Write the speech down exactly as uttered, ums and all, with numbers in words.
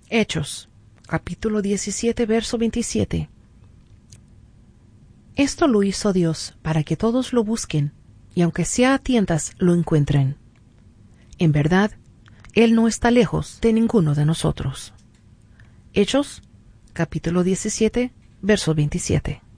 Hechos, capítulo diecisiete, verso veintisiete. Esto lo hizo Dios para que todos lo busquen, y aunque sea a tientas, lo encuentren. En verdad, Él no está lejos de ninguno de nosotros. Hechos, capítulo diecisiete, verso veintisiete.